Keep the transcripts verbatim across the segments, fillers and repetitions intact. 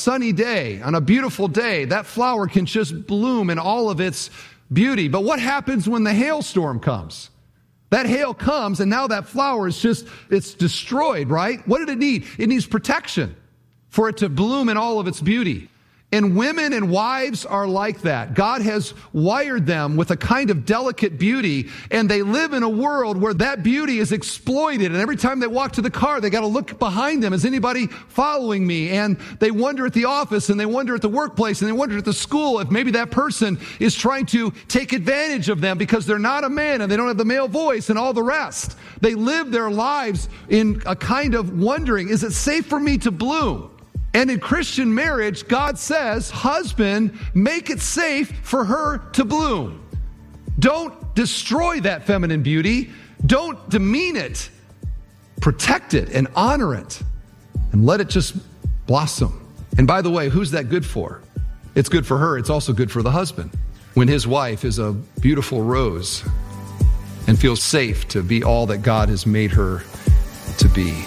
sunny day, on a beautiful day, that flower can just bloom in all of its beauty. But what happens when the hailstorm comes? That hail comes, and now that flower is just, it's destroyed, right? What did it need? It needs protection for it to bloom in all of its beauty. And women and wives are like that. God has wired them with a kind of delicate beauty, and they live in a world where that beauty is exploited. And every time they walk to the car, they got to look behind them. Is anybody following me? And they wonder at the office, and they wonder at the workplace, and they wonder at the school if maybe that person is trying to take advantage of them because they're not a man and they don't have the male voice and all the rest. They live their lives in a kind of wondering, is it safe for me to bloom? And in Christian marriage, God says, husband, make it safe for her to bloom. Don't destroy that feminine beauty. Don't demean it. Protect it and honor it. And let it just blossom. And by the way, who's that good for? It's good for her. It's also good for the husband. When his wife is a beautiful rose and feels safe to be all that God has made her to be.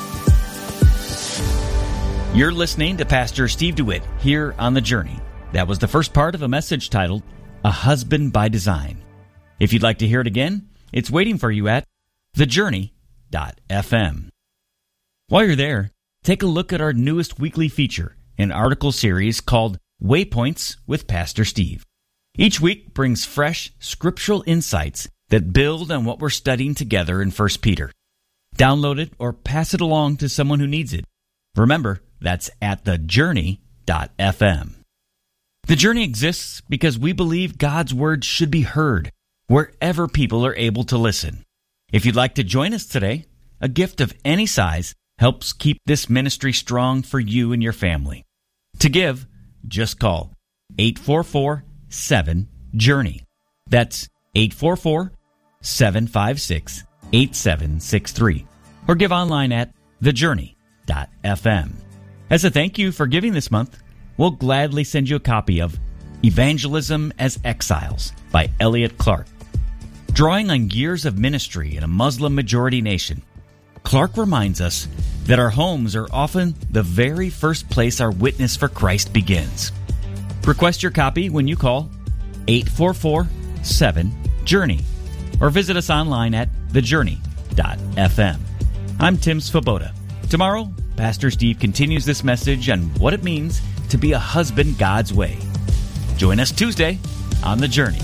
You're listening to Pastor Steve DeWitt here on The Journey. That was the first part of a message titled, A Husband by Design. If you'd like to hear it again, it's waiting for you at the journey dot f m. While you're there, take a look at our newest weekly feature, an article series called Waypoints with Pastor Steve. Each week brings fresh scriptural insights that build on what we're studying together in First Peter. Download it or pass it along to someone who needs it. Remember, that's at the journey dot f m. The Journey exists because we believe God's Word should be heard wherever people are able to listen. If you'd like to join us today, a gift of any size helps keep this ministry strong for you and your family. To give, just call eight four four, seven, journey. That's eight four four, seven five six, eight seven six three. Or give online at the journey dot f m. As a thank you for giving this month, we'll gladly send you a copy of Evangelism as Exiles by Elliot Clark. Drawing on years of ministry in a Muslim-majority nation, Clark reminds us that our homes are often the very first place our witness for Christ begins. Request your copy when you call eight four four, seven, journey or visit us online at the journey dot f m. I'm Tim Svoboda. Tomorrow, Pastor Steve continues this message on what it means to be a husband God's way. Join us Tuesday on The Journey.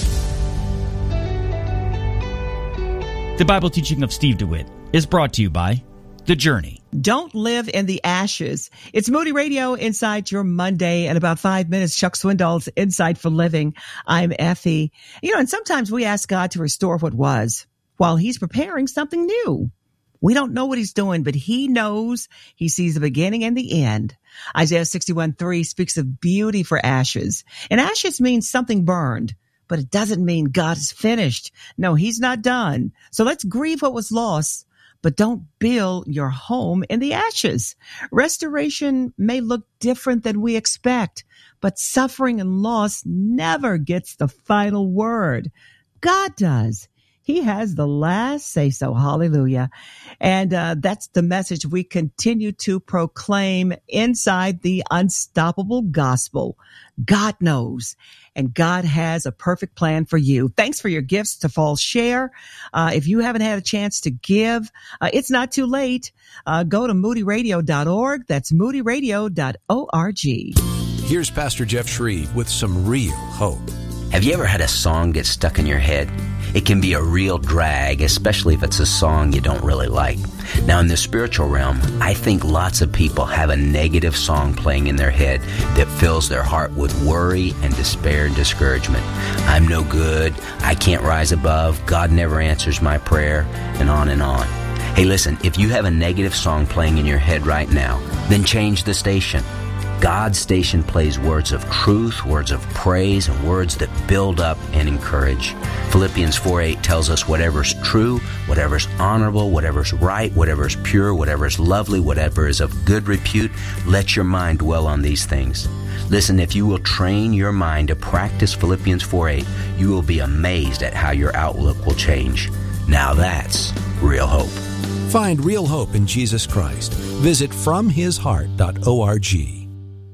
The Bible teaching of Steve DeWitt is brought to you by The Journey. Don't live in the ashes. It's Moody Radio inside your Monday. In about five minutes, Chuck Swindoll's Insight for Living. I'm Effie. You know, and sometimes we ask God to restore what was while He's preparing something new. We don't know what He's doing, but He knows. He sees the beginning and the end. Isaiah sixty-one three speaks of beauty for ashes. And ashes means something burned, but it doesn't mean God is finished. No, He's not done. So let's grieve what was lost, but don't build your home in the ashes. Restoration may look different than we expect, but suffering and loss never gets the final word. God does. He has the last say-so. Hallelujah. And uh, that's the message we continue to proclaim inside the unstoppable gospel. God knows, and God has a perfect plan for you. Thanks for your gifts to Fall Share. Uh, if you haven't had a chance to give, uh, it's not too late. Uh, go to moody radio dot org. That's moody radio dot org. Here's Pastor Jeff Shreve with some real hope. Have you ever had a song get stuck in your head? It can be a real drag, especially if it's a song you don't really like. Now, in the spiritual realm, I think lots of people have a negative song playing in their head that fills their heart with worry and despair and discouragement. I'm no good. I can't rise above. God never answers my prayer, and on and on. Hey, listen, if you have a negative song playing in your head right now, then change the station. God's station plays words of truth, words of praise, and words that build up and encourage. Philippians four eight tells us whatever's true, whatever's honorable, whatever's right, whatever's pure, whatever's lovely, whatever is of good repute, let your mind dwell on these things. Listen, if you will train your mind to practice Philippians four eight, you will be amazed at how your outlook will change. Now that's real hope. Find real hope in Jesus Christ. Visit from his heart dot org.